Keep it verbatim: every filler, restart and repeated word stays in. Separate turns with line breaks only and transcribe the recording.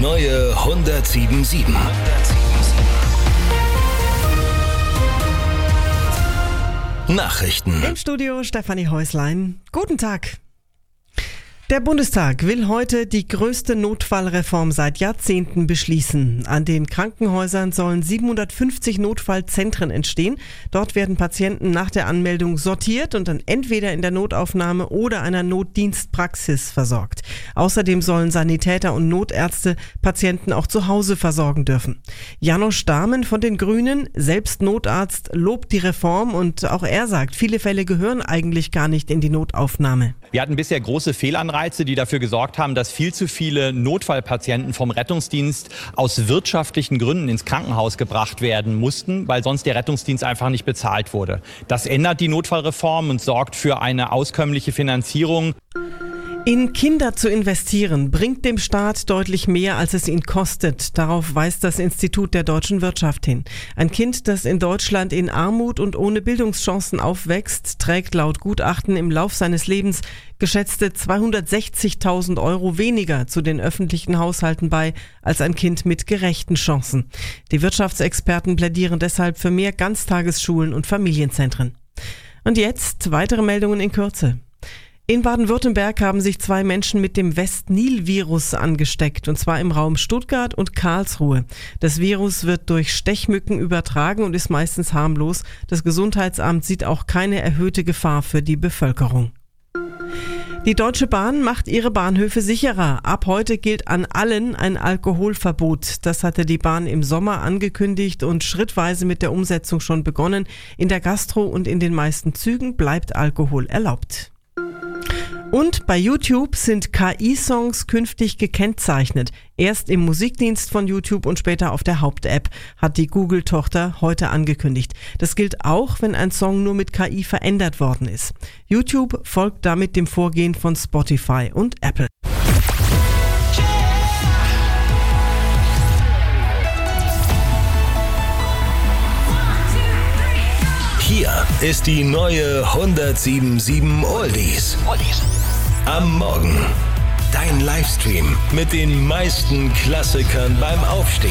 neue hundertsieben sieben. Nachrichten.
Im Studio Stefanie Häuslein. Guten Tag. Der Bundestag will heute die größte Notfallreform seit Jahrzehnten beschließen. An den Krankenhäusern sollen siebenhundertfünfzig Notfallzentren entstehen. Dort werden Patienten nach der Anmeldung sortiert und dann entweder in der Notaufnahme oder einer Notdienstpraxis versorgt. Außerdem sollen Sanitäter und Notärzte Patienten auch zu Hause versorgen dürfen. Janosch Dahmen von den Grünen, selbst Notarzt, lobt die Reform und auch er sagt, viele Fälle gehören eigentlich gar nicht in die Notaufnahme.
Wir hatten bisher große Fehlanreize, die dafür gesorgt haben, dass viel zu viele Notfallpatienten vom Rettungsdienst aus wirtschaftlichen Gründen ins Krankenhaus gebracht werden mussten, weil sonst der Rettungsdienst einfach nicht bezahlt wurde. Das ändert die Notfallreform und sorgt für eine auskömmliche Finanzierung.
In Kinder zu investieren, bringt dem Staat deutlich mehr, als es ihn kostet. Darauf weist das Institut der deutschen Wirtschaft hin. Ein Kind, das in Deutschland in Armut und ohne Bildungschancen aufwächst, trägt laut Gutachten im Lauf seines Lebens geschätzte zweihundertsechzigtausend Euro weniger zu den öffentlichen Haushalten bei, als ein Kind mit gerechten Chancen. Die Wirtschaftsexperten plädieren deshalb für mehr Ganztagesschulen und Familienzentren. Und jetzt weitere Meldungen in Kürze. In Baden-Württemberg haben sich zwei Menschen mit dem West-Nil-Virus angesteckt, und zwar im Raum Stuttgart und Karlsruhe. Das Virus wird durch Stechmücken übertragen und ist meistens harmlos. Das Gesundheitsamt sieht auch keine erhöhte Gefahr für die Bevölkerung. Die Deutsche Bahn macht ihre Bahnhöfe sicherer. Ab heute gilt an allen ein Alkoholverbot. Das hatte die Bahn im Sommer angekündigt und schrittweise mit der Umsetzung schon begonnen. In der Gastro und in den meisten Zügen bleibt Alkohol erlaubt. Und bei YouTube sind K I-Songs künftig gekennzeichnet. Erst im Musikdienst von YouTube und später auf der Haupt-App, hat die Google-Tochter heute angekündigt. Das gilt auch, wenn ein Song nur mit K I verändert worden ist. YouTube folgt damit dem Vorgehen von Spotify und Apple.
Hier ist die neue hundertsieben sieben Oldies. Am Morgen. Dein Livestream mit den meisten Klassikern beim Aufstehen.